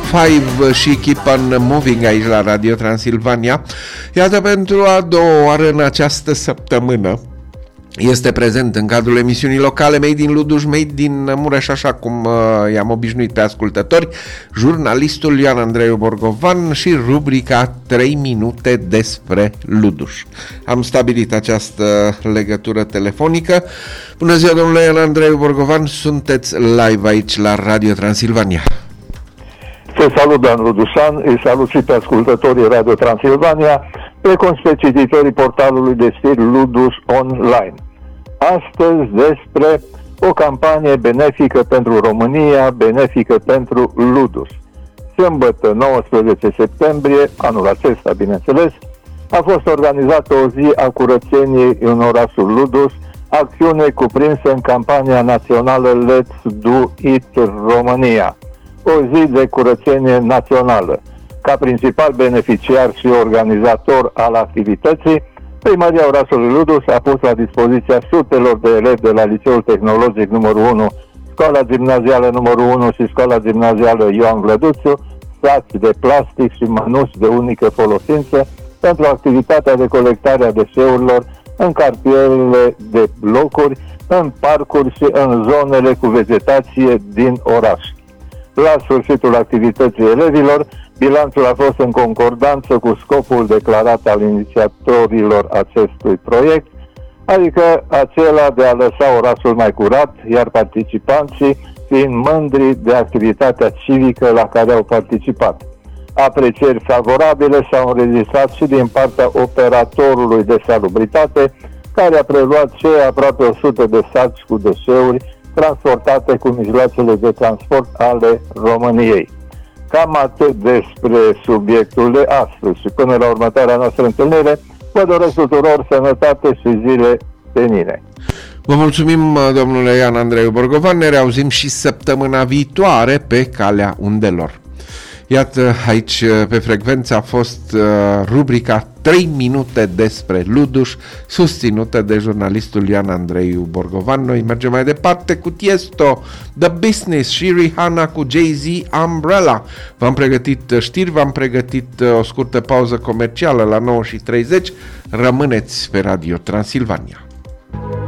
5 și Keep on Moving aici la Radio Transilvania. Iată, pentru a doua oară în această săptămână este prezent în cadrul emisiunii locale Made in Luduș, Made din Mureș, așa cum i-am obișnuit pe ascultători, jurnalistul Ioan Andrei Borgovan și rubrica 3 minute despre Luduș. Am stabilit această legătură telefonică. Bună ziua, domnule Ioan Andrei Borgovan, sunteți live aici la Radio Transilvania. Te salut, Dan Ludușan, îi salut și pe ascultătorii Radio Transilvania, precum și pe cititorii portalului de știri Luduș Online. Astăzi despre o campanie benefică pentru România, benefică pentru Luduș. Sâmbătă, 19 septembrie, anul acesta, bineînțeles, a fost organizată o zi a curățeniei în orașul Luduș, acțiune cuprinsă în campania națională Let's Do It România, o zi de curățenie națională. Ca principal beneficiar și organizator al activității, Primăria orașului Luduș a pus la dispoziția sutelor de elevi de la Liceul Tehnologic numărul 1, Școala Gimnazială numărul 1 și Școala Gimnazială Ioan Vlăduțiu saci de plastic și mănuși de unică folosință pentru activitatea de colectare a deșeurilor în cartierele de blocuri, în parcuri și în zonele cu vegetație din oraș. La sfârșitul activității elevilor, bilanțul a fost în concordanță cu scopul declarat al inițiatorilor acestui proiect, adică acela de a lăsa orașul mai curat, iar participanții fiind mândri de activitatea civică la care au participat. Aprecieri favorabile s-au înregistrat și din partea operatorului de salubritate, care a preluat cei aproape 100 de saci cu deșeuri transportate cu mijloacele de transport ale României. Cam atât despre subiectul de astăzi și până la următoarea noastră întâlnire, vă doresc tuturor sănătate și zile senine. Vă mulțumim, domnule Ioan Andrei Borgovan, ne reauzim și săptămâna viitoare pe Calea Undelor. Iată, aici pe frecvență a fost rubrica 3 minute despre Luduș, susținută de jurnalistul Ioan Andrei Borgovan. Noi mergem mai departe cu Tiesto, The Business și Rihanna cu Jay-Z, Umbrella. V-am pregătit știri, v-am pregătit o scurtă pauză comercială la 9:30. Rămâneți pe Radio Transilvania.